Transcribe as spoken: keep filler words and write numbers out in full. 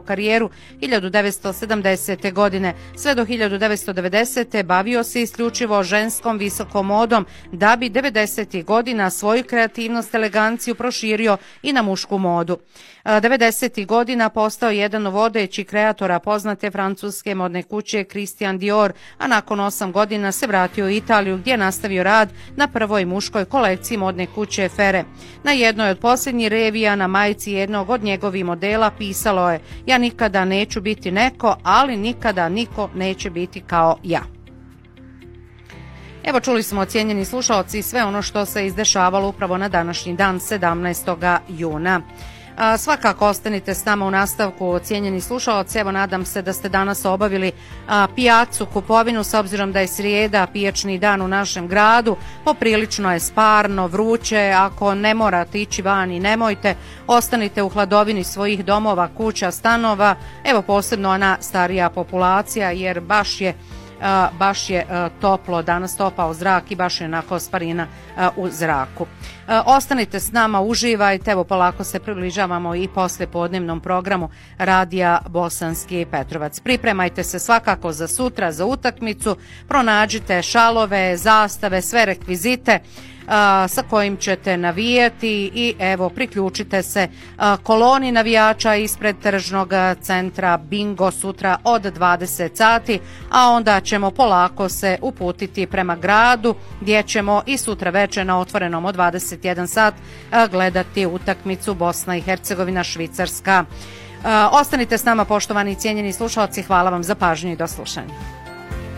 karijeru hiljadu devetsto sedamdesete. godine. Sve do hiljadu devetsto devedesete. bavio se isključivo ženskom visokom modom, da bi devedesetih godina svoju kreativnost, eleganciju proširio i na mušku modu. devedesetih godina postao jedan od vodećih kreatora poznate francuske modne kuće Christian Dior, a nakon osam godina se vratio u Italiju gdje je nastavio rad na prvoj muškoj kolekciji modne kuće Fere. Na jednoj od posljednjih revija na majici jednog od njegovih modela pisalo je: ja nikada neću biti neko, ali nikada niko neće biti kao ja. Evo, čuli smo, cijenjeni slušalci, sve ono što se izdešavalo upravo na današnji dan, sedamnaestog juna. A, svakako ostanite s nama u nastavku, cijenjeni slušalci. Evo, nadam se da ste danas obavili a, pijacu, kupovinu, s obzirom da je srijeda, pijačni dan u našem gradu. Poprilično je sparno, vruće. Ako ne morate ići van i nemojte, ostanite u hladovini svojih domova, kuća, stanova. Evo, posebno ona starija populacija, jer baš je Uh, baš je uh, toplo, danas topao zrak i baš je onako sparina uh, u zraku. Uh, ostanite s nama, uživajte, evo polako se približavamo i posle podnevnom programu Radija Bosanski Petrovac. Pripremajte se svakako za sutra, za utakmicu, pronađite šalove, zastave, sve rekvizite sa kojim ćete navijati i evo priključite se koloni navijača ispred tržnog centra Bingo sutra od dvadeset sati, a onda ćemo polako se uputiti prema gradu gdje ćemo i sutra večer na otvorenom od dvadeset jedan sat gledati utakmicu Bosna i Hercegovina Švicarska. Ostanite s nama, poštovani i cijenjeni slušalci, hvala vam za pažnju i do slušanja.